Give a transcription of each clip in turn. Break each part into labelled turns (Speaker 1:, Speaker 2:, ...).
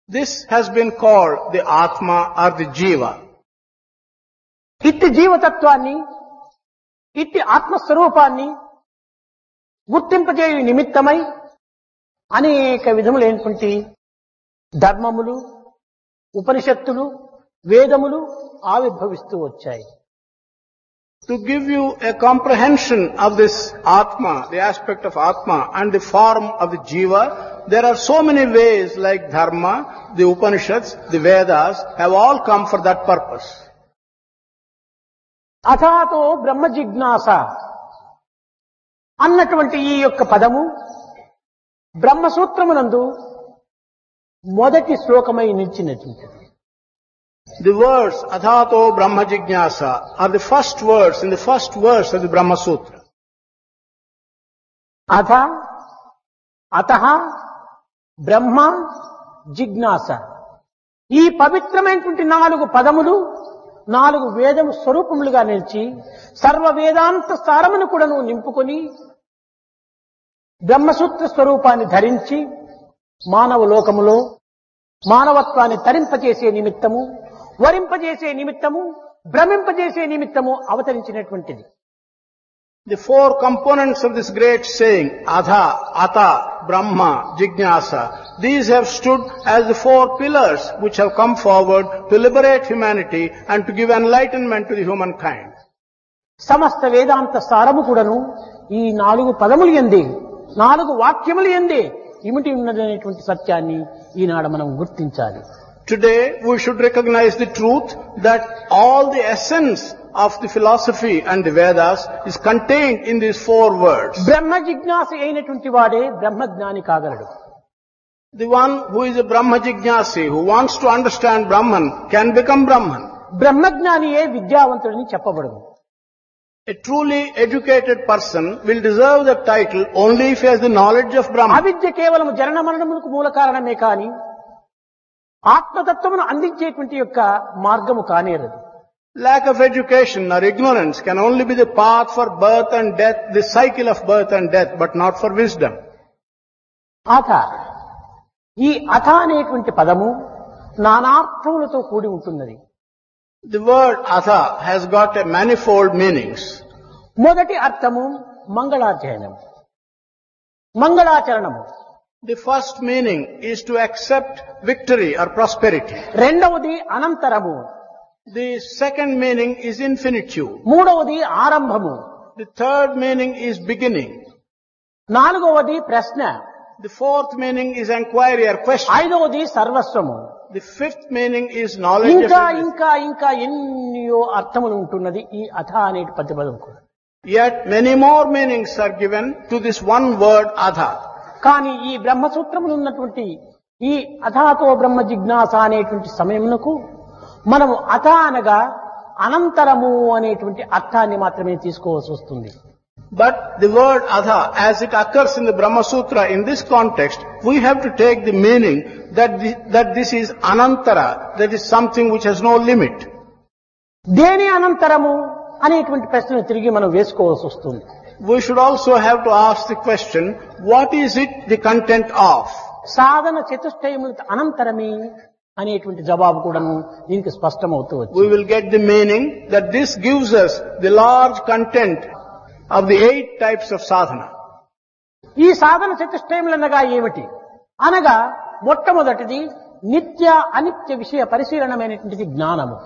Speaker 1: This has been called the Atma or the Jiva.
Speaker 2: ఇట్టి జీవతత్వాన్ని ఇట్టి ఆత్మస్వరూపాన్ని గుర్తింపజేయు నిమిత్తమై అనేక విధములైనటువంటి ధర్మములు, ఉపనిషత్తులు, వేదములు ఆవిర్భవిస్తూ వచ్చాయి.
Speaker 1: To give you a comprehension of this Atma, the aspect of Atma and the form of the Jiva, there are so many ways like Dharma, the Upanishads, the Vedas have all come for that purpose.
Speaker 2: అథాతో బ్రహ్మ జిజ్ఞాస అన్నటువంటి ఈ యొక్క పదము బ్రహ్మసూత్రమునందు మొదటి శ్లోకమై నిలిచినటువంటిది.
Speaker 1: The words Athato Brahma Jignasa are the first words in the first verse of the Brahma Sutra.
Speaker 2: అథ అతః బ్రహ్మ జిజ్ఞాస ఈ పవిత్రమైనటువంటి 4 పదములు 4 వేదము స్వరూపములుగా నిలిచి సర్వ వేదాంత సారమును కూడాను నింపుకొని బ్రహ్మసూత్ర స్వరూపాన్ని ధరించి మానవ లోకములో మానవత్వాన్ని తరింపజేసే నిమిత్తము, వరింపజేసే నిమిత్తము, భ్రమింపజేసే నిమిత్తము అవతరించినటువంటిది.
Speaker 1: The 4 components of this great saying, Adha, Ata, Brahma, Jignasa, these have stood as the 4 pillars which have come forward to liberate humanity and to give enlightenment to the humankind.
Speaker 2: సమస్త వేదాంత సారము కూడాను ఈ 4 పదములు యందే, 4 వాక్యములు యందే ఇమిటి ఉన్నదనేటువంటి సత్యాన్ని ఈనాడు మనం గుర్తించాలి.
Speaker 1: Today we should recognize the truth that all the essence of the philosophy and the Vedas is contained in these 4 words.
Speaker 2: బ్రహ్మ జిజ్ఞాస అయినటువంటి వాడే బ్రహ్మజ్ఞాని కాగలడు.
Speaker 1: The one who is a Brahma Jignasi, who wants to understand Brahman, can become Brahman.
Speaker 2: బ్రహ్మజ్ఞానియే విద్యావంతుడని చెప్పబడదు.
Speaker 1: A truly educated person will deserve that title only if he has the knowledge of Brahman.
Speaker 2: అవిద్య కేవలం జనన మరణములకు మూల కారణమే కాని ఆత్మతత్వమును అందించేటువంటి యొక్క మార్గము కానేరదు.
Speaker 1: Lack of education or ignorance can only be the path for birth and death, the cycle of birth and death, but not for wisdom.
Speaker 2: అథ ఈ అథ అనేటువంటి పదము నానార్థములతో కూడి ఉంటున్నది.
Speaker 1: The word Atha has got a manifold meanings.
Speaker 2: మొదటి అర్థము మంగళాచరణము, మంగళాచరణము.
Speaker 1: The first meaning is to accept victory or prosperity.
Speaker 2: రెండవది అనంతరము,
Speaker 1: The second meaning is infinitude.
Speaker 2: మూడవది ఆరంభము,
Speaker 1: The third meaning is beginning.
Speaker 2: నాలుగవది ప్రశ్న,
Speaker 1: The fourth meaning is inquiry or question.
Speaker 2: ఐదవది సర్వస్వము.
Speaker 1: The fifth meaning is knowledge of
Speaker 2: ఇంకా
Speaker 1: everything.
Speaker 2: ఇంకా ఇంకా ఎన్నో అర్థములు ఉంటున్నది ఈ అథ అనే పదం కూడా.
Speaker 1: Yet many more meanings are given to this one word Adha.
Speaker 2: కానీ ఈ బ్రహ్మసూత్రములు ఉన్నటువంటి ఈ అథాతో బ్రహ్మ జిజ్ఞాస అనేటువంటి సమయమునకు మనము అథ అనగా అనంతరము అనేటువంటి అర్థాన్ని మాత్రమే తీసుకోవాల్సి వస్తుంది.
Speaker 1: But the word Adha, as it occurs in the Brahma Sutra in this context, we have to take the meaning that this is Anantara, that is something which has no limit.
Speaker 2: దేని అనంతరము అనేటువంటి ప్రశ్నను తిరిగి మనం వేసుకోవాల్సి వస్తుంది.
Speaker 1: We should also have to ask the question, what is it the content of?
Speaker 2: సాధన చతుష్టయముల అనంతరమే అనేటువంటి జవాబు కూడాను దీనికి స్పష్టమవుతూ
Speaker 1: We
Speaker 2: వచ్చింది.
Speaker 1: will get the meaning that this gives us the large content of the 8 types of sadhana.
Speaker 2: ఈ సాధన చతుష్టయములనగా ఏమిటి అనగా మొట్టమొదటిది నిత్య అనిత్య విషయ పరిశీలనమైనటువంటిది జ్ఞానము,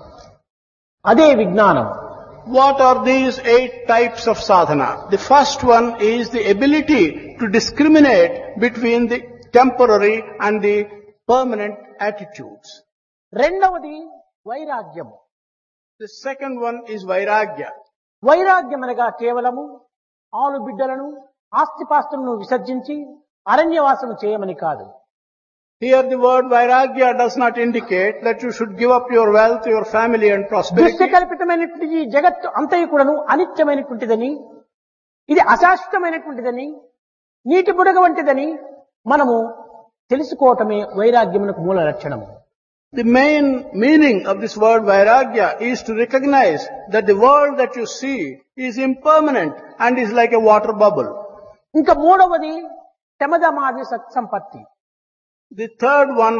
Speaker 2: అదే విజ్ఞానము.
Speaker 1: What are these 8 types of sadhana? The first one is the ability to discriminate between the temporary and the permanent attitudes.
Speaker 2: రెండవది వైరాగ్యము.
Speaker 1: The second one is vairagya.
Speaker 2: వైరాగ్యం అనగా కేవలము ఆలు బిడ్డలను ఆస్తిపాస్తులను విసర్జించి అరణ్యవాసము చేయమని కాదు.
Speaker 1: Here the word vairagya does not indicate that you should give up your wealth, your family and prosperity.
Speaker 2: దృశ్యకల్పితమైనటువంటి ఈ జగత్తు అంతయు కూడాను అనిత్యమైనటువంటిదని, ఇది అశాశ్వతమైనటువంటిదని, నీటి బుడగ వంటిదని మనము తెలుసుకోవటమే వైరాగ్యమునకు మూల లక్షణము.
Speaker 1: The main meaning of this word vairagya is to recognize that the world that you see is impermanent and is like a water bubble.
Speaker 2: ఇంకా మూడవది శమదమాది సత్సంపత్తి.
Speaker 1: The third one